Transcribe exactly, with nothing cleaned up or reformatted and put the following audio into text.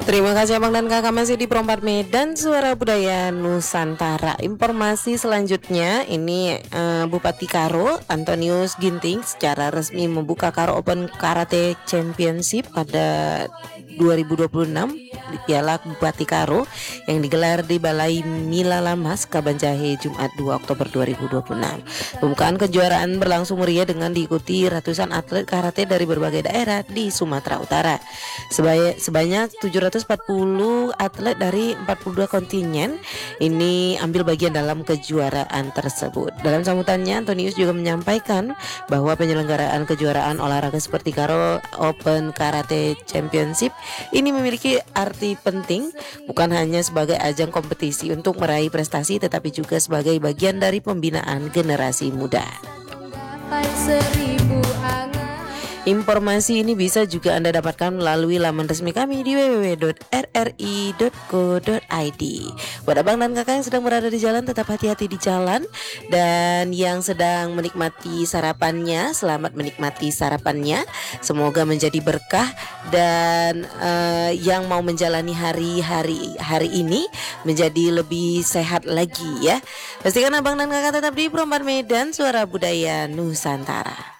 Terima kasih Abang dan Kakak, masih di Perempat Medan, Suara Budaya Nusantara. Informasi selanjutnya ini uh, Bupati Karo Antonius Ginting secara resmi membuka Karo Open Karate Championship pada dua ribu dua puluh enam di Piala Bupati Karo yang digelar di Balai Mila Lamas, Kabanjahe, Jumat dua Oktober dua ribu dua puluh enam. Pembukaan kejuaraan berlangsung meriah dengan diikuti ratusan atlet karate dari berbagai daerah di Sumatera Utara. Sebanyak, sebanyak tujuh ratus empat puluh atlet dari empat puluh dua kontingen ini ambil bagian dalam kejuaraan tersebut. Dalam sambutannya, Antonius juga menyampaikan bahwa penyelenggaraan kejuaraan olahraga seperti Karo Open Karate Championship ini memiliki arti penting, bukan hanya sebagai ajang kompetisi untuk meraih prestasi, tetapi juga sebagai bagian dari pembinaan generasi muda. Informasi ini bisa juga Anda dapatkan melalui laman resmi kami di w w w dot r r i dot co dot i d. Buat abang dan kakak yang sedang berada di jalan, tetap hati-hati di jalan. Dan yang sedang menikmati sarapannya, selamat menikmati sarapannya. Semoga menjadi berkah. Dan uh, yang mau menjalani hari-hari hari ini menjadi lebih sehat lagi ya. Pastikan abang dan kakak tetap di Perempat Medan, Suara Budaya Nusantara.